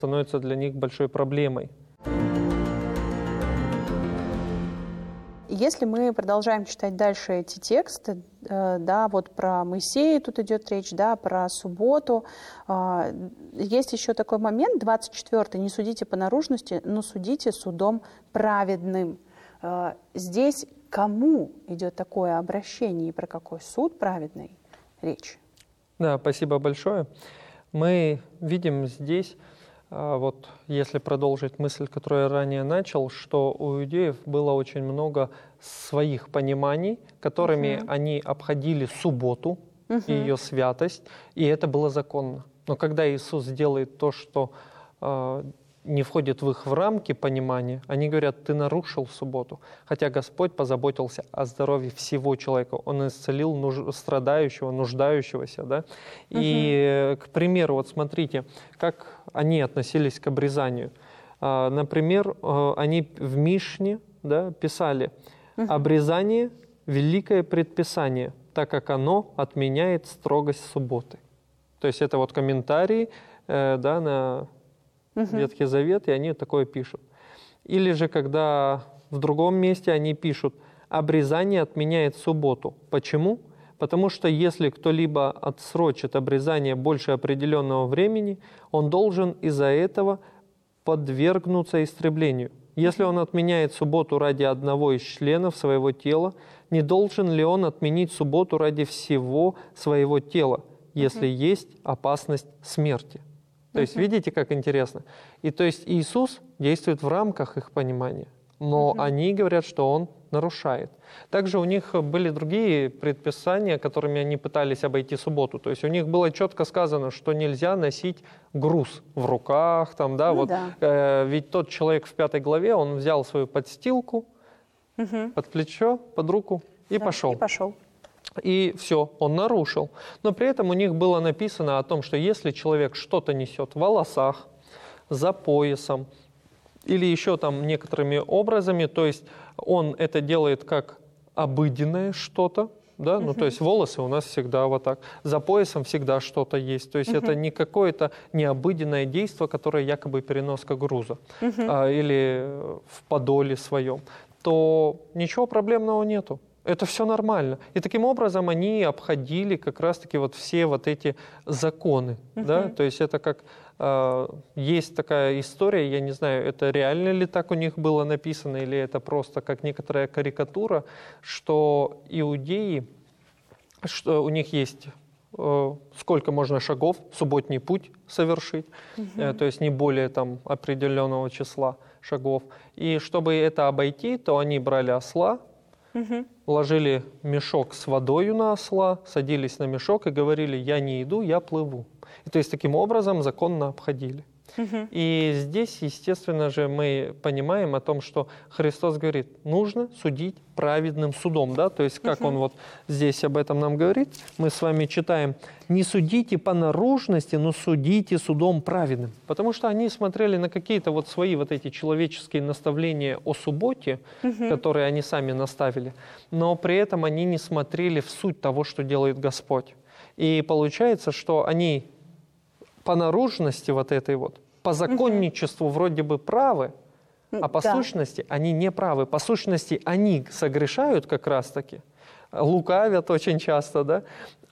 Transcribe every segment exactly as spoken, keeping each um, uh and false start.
становится для них большой проблемой. Если мы продолжаем читать дальше эти тексты, э, да, вот про Моисея тут идет речь, да, про субботу, э, есть еще такой момент, двадцать четвёртый, не судите по наружности, но судите судом праведным. Э, здесь кому идет такое обращение и про какой суд праведный речь? Да, спасибо большое. Мы видим здесь, вот если продолжить мысль, которую я ранее начал, что у иудеев было очень много своих пониманий, которыми uh-huh. они обходили субботу uh-huh. и ее святость, и это было законно. Но когда Иисус делает то, что э, не входит в их в рамки понимания, они говорят: ты нарушил субботу. Хотя Господь позаботился о здоровье всего человека. Он исцелил нуж... страдающего, нуждающегося. Да? Uh-huh. И, к примеру, вот смотрите, как они относились к обрезанию. Например, они в Мишне, да, писали: uh-huh. обрезание – великое предписание, так как оно отменяет строгость субботы. То есть это вот комментарии э, да, на uh-huh. Ветхий Завет, и они такое пишут. Или же, когда в другом месте они пишут: обрезание отменяет субботу. Почему? Потому что если кто-либо отсрочит обрезание больше определенного времени, он должен из-за этого подвергнуться истреблению. Если он отменяет субботу ради одного из членов своего тела, не должен ли он отменить субботу ради всего своего тела, если uh-huh. есть опасность смерти? То uh-huh. есть видите, как интересно? И то есть Иисус действует в рамках их понимания, но uh-huh. они говорят, что Он нарушает. Также у них были другие предписания, которыми они пытались обойти субботу. То есть у них было четко сказано, что нельзя носить груз в руках. Там, да, ну, вот, да. Э, ведь тот человек в пятой главе, он взял свою подстилку uh-huh. под плечо, под руку и да, пошел. И пошел. И все, он нарушил. Но при этом у них было написано о том, что если человек что-то несет в волосах, за поясом или еще там некоторыми образами, то есть он это делает как обыденное что-то, да, uh-huh. ну то есть волосы у нас всегда вот так, за поясом всегда что-то есть, то есть uh-huh. это не какое-то необыденное действие, которое якобы переноска груза uh-huh. а, или в подоле своем, то ничего проблемного нету. Это все нормально. И таким образом они обходили как раз-таки вот все вот эти законы. Uh-huh. Да? То есть это как... Э, есть такая история, я не знаю, это реально ли так у них было написано, или это просто как некоторая карикатура, что иудеи, что у них есть... Э, сколько можно шагов, субботний путь совершить, Uh-huh. э, то есть не более там определенного числа шагов. И чтобы это обойти, то они брали осла, Uh-huh. ложили мешок с водою на осла, садились на мешок и говорили: я не иду, я плыву. И то есть таким образом законно обходили. Uh-huh. И здесь, естественно же, мы понимаем о том, что Христос говорит: нужно судить праведным судом. Да? То есть как uh-huh. Он вот здесь об этом нам говорит, мы с вами читаем: не судите по наружности, но судите судом праведным. Потому что они смотрели на какие-то вот свои вот эти человеческие наставления о субботе, uh-huh. которые они сами наставили, но при этом они не смотрели в суть того, что делает Господь. И получается, что они по наружности вот этой вот, по законничеству uh-huh. вроде бы правы, а по да. сущности они не правы. По сущности они согрешают как раз-таки, лукавят очень часто, да?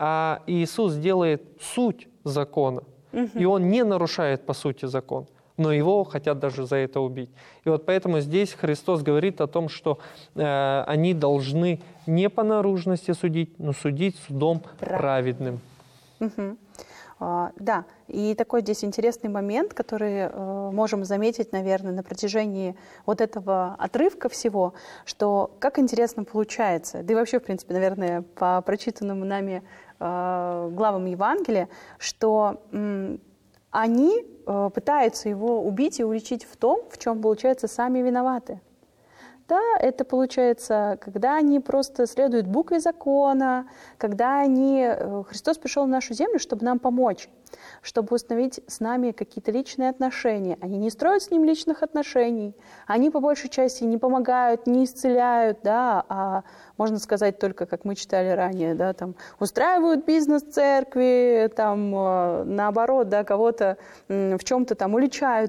А Иисус делает суть закона, uh-huh. и Он не нарушает по сути закон, но Его хотят даже за это убить. И вот поэтому здесь Христос говорит о том, что э, они должны не по наружности судить, но судить судом Прав. праведным. Uh-huh. Uh, да, и такой здесь интересный момент, который uh, можем заметить, наверное, на протяжении вот этого отрывка всего, что как интересно получается, да и вообще, в принципе, наверное, по прочитанным нами uh, главам Евангелия, что um, они uh, пытаются его убить и уличить в том, в чем, получается, сами виноваты. Да, это получается, когда они просто следуют букве закона, когда они... Христос пришел в нашу землю, чтобы нам помочь, чтобы установить с нами какие-то личные отношения. Они не строят с ним личных отношений, они по большей части не помогают, не исцеляют, да, а можно сказать только, как мы читали ранее, да, там, устраивают бизнес церкви, там, наоборот, да, кого-то в чем-то там уличают